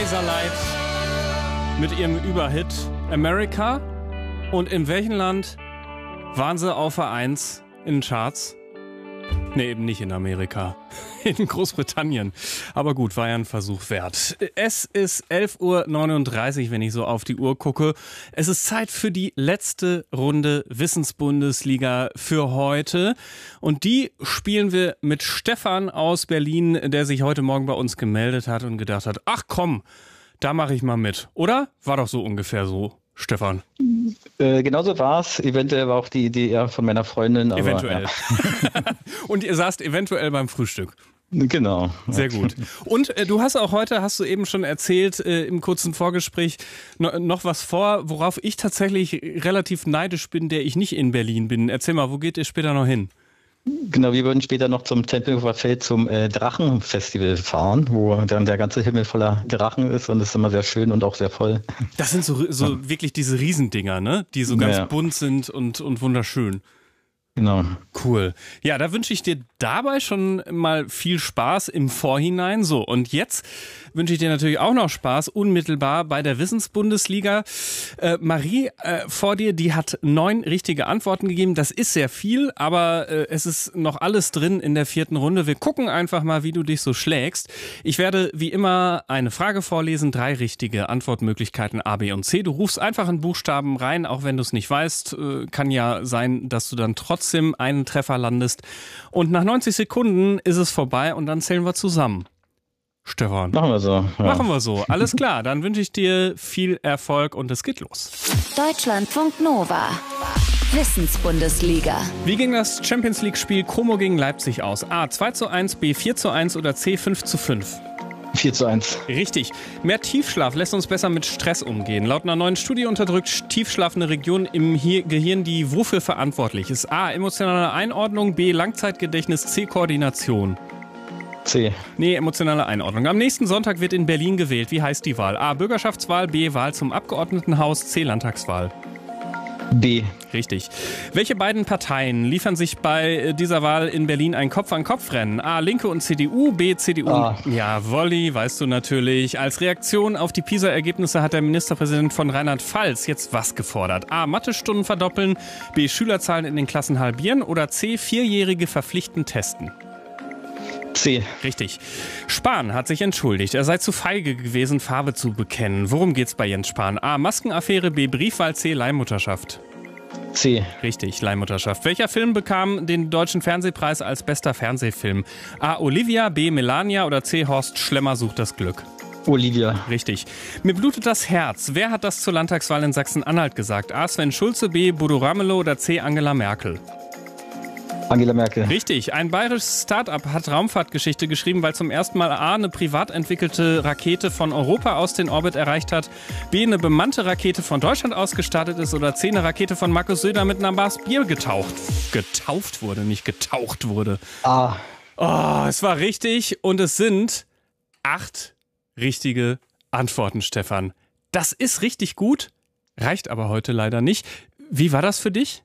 Razorlight mit ihrem Überhit America. Und in welchem Land waren sie auf der 1 in den Charts? Nee, eben nicht in Amerika. In Großbritannien. Aber gut, war ja ein Versuch wert. Es ist 11.39 Uhr, wenn ich so auf die Uhr gucke. Es ist Zeit für die letzte Runde Wissensbundesliga für heute. Und die spielen wir mit Stefan aus Berlin, der sich heute Morgen bei uns gemeldet hat und gedacht hat, ach komm, da mache ich mal mit. Oder? War doch so ungefähr so, Stefan. Genauso war es. Eventuell war auch die Idee eher von meiner Freundin. Aber, eventuell. Ja. Und ihr saßt eventuell beim Frühstück. Genau. Sehr gut. Und du hast auch heute, hast du eben schon erzählt, im kurzen Vorgespräch noch was vor, worauf ich tatsächlich relativ neidisch bin, der ich nicht in Berlin bin. Erzähl mal, wo geht ihr später noch hin? Genau, wir würden später noch zum Tempelhofer Feld zum Drachenfestival fahren, wo dann der ganze Himmel voller Drachen ist und es ist immer sehr schön und auch sehr voll. Das sind so wirklich diese Riesendinger, ne? Die so ganz bunt sind und wunderschön. Genau. Cool. Ja, da wünsche ich dir dabei schon mal viel Spaß im Vorhinein. So, und jetzt wünsche ich dir natürlich auch noch Spaß unmittelbar bei der Wissensbundesliga. Marie vor dir, die hat 9 richtige Antworten gegeben. Das ist sehr viel, aber es ist noch alles drin in der 4. Runde. Wir gucken einfach mal, wie du dich so schlägst. Ich werde wie immer eine Frage vorlesen, 3 richtige Antwortmöglichkeiten A, B und C. Du rufst einfach einen Buchstaben rein, auch wenn du es nicht weißt. Kann ja sein, dass du dann trotzdem einen Treffer landest. Und nach 90 Sekunden ist es vorbei und dann zählen wir zusammen. Stefan. Machen wir so. Ja. Machen wir so. Alles klar. Dann wünsche ich dir viel Erfolg und es geht los. Deutschlandfunk Nova. Wissensbundesliga. Wie ging das Champions League-Spiel Como gegen Leipzig aus? A 2:1, B 4:1 oder C 5:5? 4:1. Richtig. Mehr Tiefschlaf lässt uns besser mit Stress umgehen. Laut einer neuen Studie unterdrückt Tiefschlaf eine Region im Gehirn, die wofür verantwortlich ist. A. Emotionale Einordnung, B. Langzeitgedächtnis, C. Koordination. C. Nee, emotionale Einordnung. Am nächsten Sonntag wird in Berlin gewählt. Wie heißt die Wahl? A. Bürgerschaftswahl, B. Wahl zum Abgeordnetenhaus, C. Landtagswahl. B. Richtig. Welche beiden Parteien liefern sich bei dieser Wahl in Berlin ein Kopf-an-Kopf-Rennen? A. Linke und CDU, B. CDU. Ja, Wolli, weißt du natürlich. Als Reaktion auf die PISA-Ergebnisse hat der Ministerpräsident von Rheinland-Pfalz jetzt was gefordert? A. Mathestunden verdoppeln, B. Schülerzahlen in den Klassen halbieren oder C. 4-Jährige verpflichtend testen? C. Richtig. Spahn hat sich entschuldigt. Er sei zu feige gewesen, Farbe zu bekennen. Worum geht's bei Jens Spahn? A. Maskenaffäre, B. Briefwahl, C. Leihmutterschaft. C. Richtig, Leihmutterschaft. Welcher Film bekam den Deutschen Fernsehpreis als bester Fernsehfilm? A. Olivia, B. Melania oder C. Horst Schlemmer sucht das Glück? Olivia. Richtig. Mir blutet das Herz. Wer hat das zur Landtagswahl in Sachsen-Anhalt gesagt? A. Sven Schulze, B. Bodo Ramelow oder C. Angela Merkel? Angela Merkel. Richtig. Ein bayerisches Start-up hat Raumfahrtgeschichte geschrieben, weil zum ersten Mal A. eine privat entwickelte Rakete von Europa aus den Orbit erreicht hat, B. eine bemannte Rakete von Deutschland aus gestartet ist oder C. eine Rakete von Markus Söder mit einer Bars Bier getaucht wurde, nicht getaucht wurde. A. Oh, es war richtig und es sind 8 richtige Antworten, Stefan. Das ist richtig gut, reicht aber heute leider nicht. Wie war das für dich?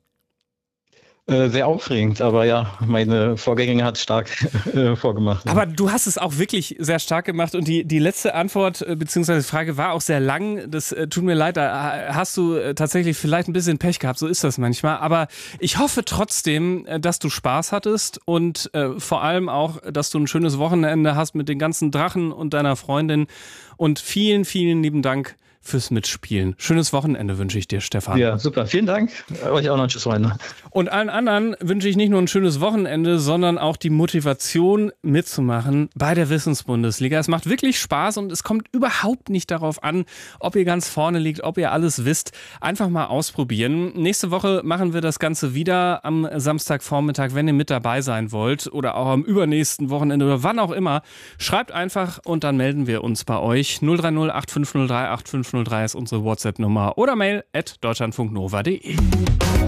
Sehr aufregend, aber ja, meine Vorgängerin hat stark vorgemacht. Aber du hast es auch wirklich sehr stark gemacht und die letzte Antwort bzw. Frage war auch sehr lang. Das tut mir leid, da hast du tatsächlich vielleicht ein bisschen Pech gehabt, so ist das manchmal. Aber ich hoffe trotzdem, dass du Spaß hattest und vor allem auch, dass du ein schönes Wochenende hast mit den ganzen Drachen und deiner Freundin. Und vielen, vielen lieben Dank fürs Mitspielen. Schönes Wochenende wünsche ich dir, Stefan. Ja, super. Vielen Dank. Euch auch noch ein schönes Wochenende. Und allen anderen wünsche ich nicht nur ein schönes Wochenende, sondern auch die Motivation mitzumachen bei der Wissensbundesliga. Es macht wirklich Spaß und es kommt überhaupt nicht darauf an, ob ihr ganz vorne liegt, ob ihr alles wisst. Einfach mal ausprobieren. Nächste Woche machen wir das Ganze wieder am Samstagvormittag, wenn ihr mit dabei sein wollt oder auch am übernächsten Wochenende oder wann auch immer. Schreibt einfach und dann melden wir uns bei euch. 030 8503 8503 ist unsere WhatsApp-Nummer oder mail@deutschlandfunknova.de.